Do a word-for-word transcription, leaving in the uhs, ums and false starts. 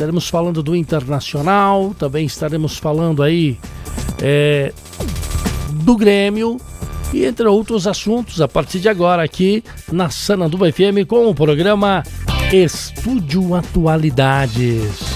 estaremos falando do Internacional, também estaremos falando aí é, do Grêmio e entre outros assuntos a partir de agora aqui na Sananduva F M com o programa Estúdio Atualidades.